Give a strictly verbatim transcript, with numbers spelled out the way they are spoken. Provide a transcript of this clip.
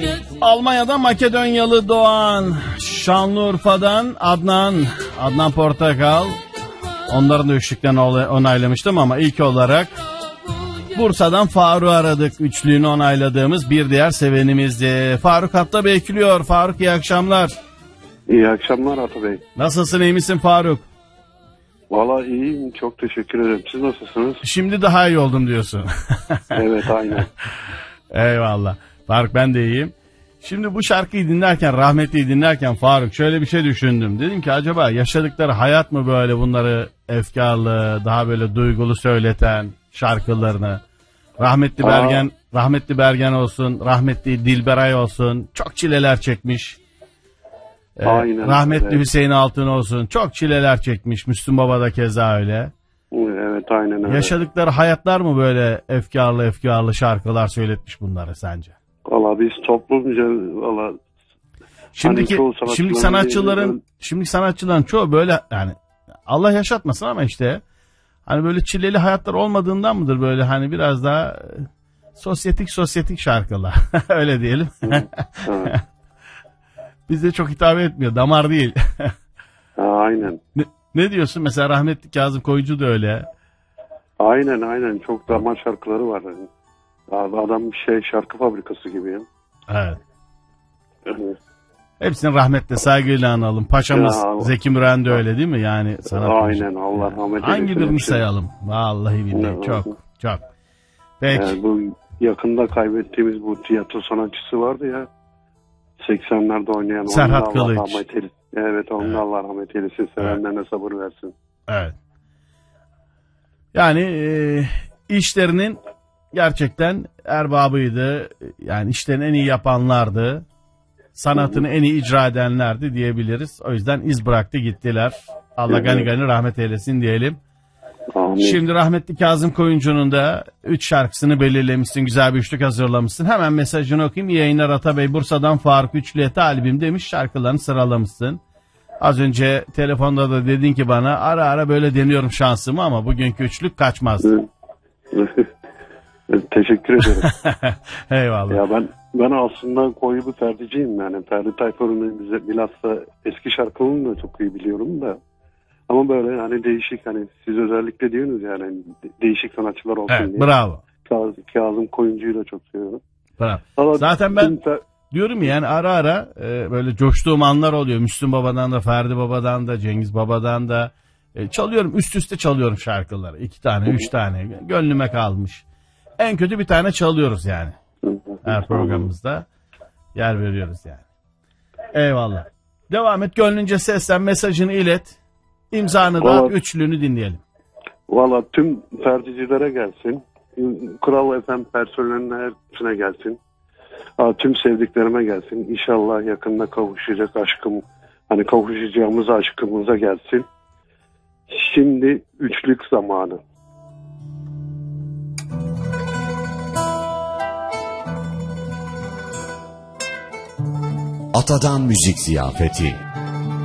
Almanya'da Makedonyalı Doğan, Şanlıurfa'dan Adnan, Adnan Portakal. Onların da üçlüklerini onaylamıştım ama ilk olarak Bursa'dan Faruk'u aradık. Üçlüğünü onayladığımız bir diğer sevenimizdi. Faruk hatta bekliyor. Faruk iyi akşamlar. İyi akşamlar Ata Bey. Nasılsın, iyi misin Faruk? Valla iyiyim, çok teşekkür ederim. Siz nasılsınız? Şimdi daha iyi oldum diyorsun. Evet, aynen. Eyvallah. Faruk ben de iyiyim. Şimdi bu şarkıyı dinlerken, rahmetliyi dinlerken Faruk şöyle bir şey düşündüm. Dedim ki acaba yaşadıkları hayat mı böyle bunları efkarlı, daha böyle duygulu söyleten şarkılarını. Rahmetli Aa. Bergen, rahmetli Bergen olsun, rahmetli Dilberay olsun, çok çileler çekmiş. Ee, Aynen. Rahmetli evet. Hüseyin Altın olsun, çok çileler çekmiş. Müslüm Baba da keza öyle. Evet, aynen öyle. Yaşadıkları hayatlar mı böyle efkarlı efkarlı şarkılar söyletmiş bunları sence? Valla biz toplumca valla şimdiki hani şimdi sanatçıların değil, şimdi sanatçıların çoğu böyle, yani Allah yaşatmasın ama işte hani böyle çileli hayatlar olmadığından mıdır böyle hani biraz daha sosyetik sosyetik şarkılar öyle diyelim. Evet. Bize çok hitap etmiyor, damar değil. Aynen. Ne, ne diyorsun mesela rahmetli Kazım Koyuncu da öyle. Aynen aynen çok damar şarkıları var. Adam bir şey şarkı fabrikası gibi ya. Evet. Evet. Hepsini rahmetle saygıyla analım. Paşamız ya, Zeki Müren de öyle değil mi? Yani sanat. Aynen, Allah rahmet eylesin. Hangi birini sayalım? Vallahi billahi çok çok. Peki. Yani bu yakında kaybettiğimiz bu tiyatro sanatçısı vardı ya. seksenlerde oynayan. Serhat Kılıç. Evet, onun evet. Allah rahmet eylesin. Sevenlerine evet. sabır versin. Evet. Yani e, işlerinin gerçekten erbabıydı. Yani işlerini en iyi yapanlardı. Sanatını en iyi icra edenlerdi diyebiliriz. O yüzden iz bıraktı gittiler. Allah evet. gani gani rahmet eylesin diyelim. Amin. Şimdi rahmetli Kazım Koyuncu'nun da üç şarkısını belirlemişsin. Güzel bir üçlük hazırlamışsın. Hemen mesajını okuyayım. İyi yayınlar Atabey. Bursa'dan Faruk Üçlü'ye talibim demiş. Şarkılarını sıralamışsın. Az önce telefonda da dedin ki bana ara ara böyle deniyorum şansımı ama bugünkü üçlük kaçmazdı. Teşekkür ederim. Eyvallah. Ya ben ben aslında koyu bir Ferdi'ciyim yani. Ferdi Tayfur'un bize bilhassa eski şarkılarını da çok iyi biliyorum da. Ama böyle hani değişik, hani siz özellikle diyorsunuz yani değişik sanatçılar olsun evet, diye. Bravo. Kazım, Kazım Koyuncu'yu da çok seviyorum. Bravo. Ama zaten ben fer- diyorum yani ara ara e, böyle coştuğum anlar oluyor. Müslüm Baba'dan da, Ferdi Baba'dan da, Cengiz Baba'dan da e, çalıyorum. Üst üste çalıyorum şarkıları. İki tane, üç tane. Gönlüme kalmış. En kötü bir tane çalıyoruz yani. Her programımızda yer veriyoruz yani. Eyvallah. Devam et, gönlünce seslen, mesajını ilet. İmzanı da at, üçlünü dinleyelim. Valla tüm Ferdicilere gelsin. Kral F M personeline hepsine gelsin. Aa, tüm sevdiklerime gelsin. İnşallah yakında kavuşacak aşkım, hani kavuşacağımız aşkımıza gelsin. Şimdi üçlük zamanı. Atadan Müzik Ziyafeti.